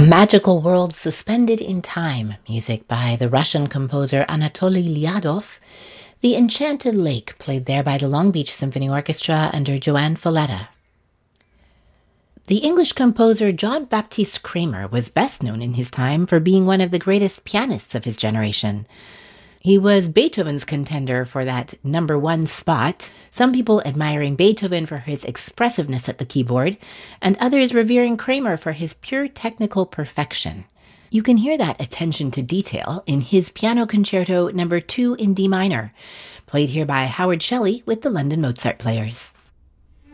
A Magical World Suspended in Time, music by the Russian composer Anatoly Lyadov. The Enchanted Lake, played there by the Long Beach Symphony Orchestra under Joanne Folletta. The English composer John Baptiste Kramer was best known in his time for being one of the greatest pianists of his generation. He was Beethoven's contender for that number one spot, some people admiring Beethoven for his expressiveness at the keyboard, and others revering Kramer for his pure technical perfection. You can hear that attention to detail in his Piano Concerto No. 2 in D minor, played here by Howard Shelley with the London Mozart Players.